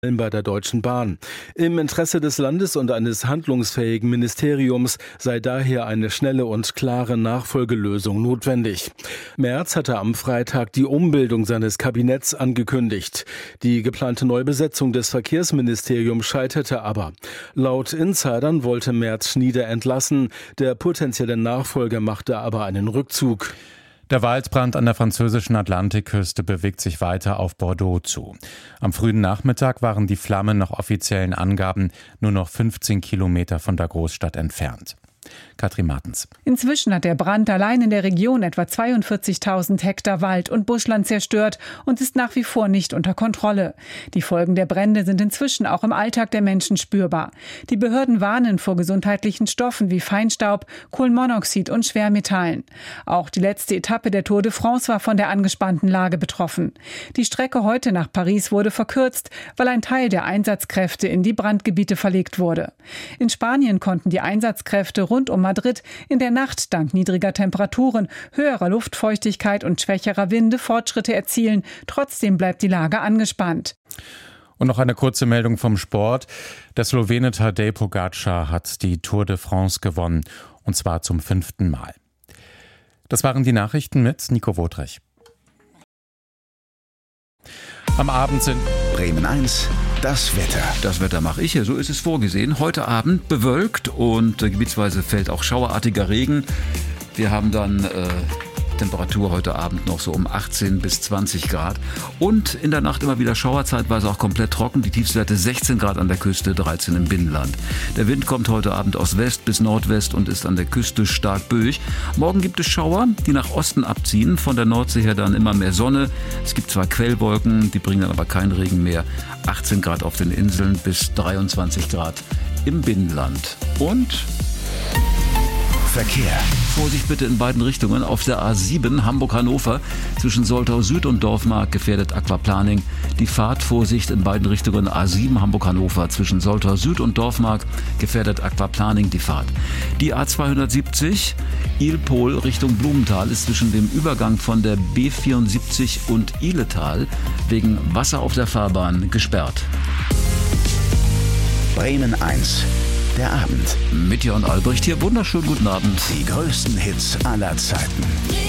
bei der Deutschen Bahn. Im Interesse des Landes und eines handlungsfähigen Ministeriums sei daher eine schnelle und klare Nachfolgelösung notwendig. Merz hatte am Freitag die Umbildung seines Kabinetts angekündigt. Die geplante Neubesetzung des Verkehrsministeriums scheiterte aber. Laut Insidern wollte Merz Schnieder entlassen. Der potenzielle Nachfolger machte aber einen Rückzug. Der Waldbrand an der französischen Atlantikküste bewegt sich weiter auf Bordeaux zu. Am frühen Nachmittag waren die Flammen nach offiziellen Angaben nur noch 15 Kilometer von der Großstadt entfernt. Katrin Martens. Inzwischen hat der Brand allein in der Region etwa 42.000 Hektar Wald und Buschland zerstört und ist nach wie vor nicht unter Kontrolle. Die Folgen der Brände sind inzwischen auch im Alltag der Menschen spürbar. Die Behörden warnen vor gesundheitlichen Stoffen wie Feinstaub, Kohlenmonoxid und Schwermetallen. Auch die letzte Etappe der Tour de France war von der angespannten Lage betroffen. Die Strecke heute nach Paris wurde verkürzt, weil ein Teil der Einsatzkräfte in die Brandgebiete verlegt wurde. In Spanien konnten die Einsatzkräfte rund um Madrid in der Nacht dank niedriger Temperaturen, höherer Luftfeuchtigkeit und schwächerer Winde Fortschritte erzielen. Trotzdem bleibt die Lage angespannt. Und noch eine kurze Meldung vom Sport. Der Slowene Tadej Pogačar hat die Tour de France gewonnen, und zwar zum 5. Mal. Das waren die Nachrichten mit Nico Wotrich. Am Abend sind Bremen 1, das Wetter. Das Wetter mache ich hier, so ist es vorgesehen. Heute Abend bewölkt und gebietsweise fällt auch schauerartiger Regen. Wir haben dann Temperatur heute Abend noch so um 18 bis 20 Grad. Und in der Nacht immer wieder Schauer, zeitweise auch komplett trocken. Die Tiefstwerte 16 Grad an der Küste, 13 im Binnenland. Der Wind kommt heute Abend aus West bis Nordwest und ist an der Küste stark böig. Morgen gibt es Schauer, die nach Osten abziehen. Von der Nordsee her dann immer mehr Sonne. Es gibt zwar Quellwolken, die bringen dann aber keinen Regen mehr. 18 Grad auf den Inseln bis 23 Grad im Binnenland. Und Verkehr. Vorsicht bitte in beiden Richtungen. Auf der A7 Hamburg-Hannover zwischen Soltau Süd und Dorfmark gefährdet Aquaplaning. Die Fahrt, Vorsicht in beiden Richtungen. A7 Hamburg-Hannover zwischen Soltau Süd und Dorfmark gefährdet Aquaplaning die Fahrt. Die A270 Ilpol Richtung Blumenthal ist zwischen dem Übergang von der B74 und Ihletal wegen Wasser auf der Fahrbahn gesperrt. Bremen 1. Der Abend. Mit Jörn Albrecht hier. Wunderschönen guten Abend. Die größten Hits aller Zeiten.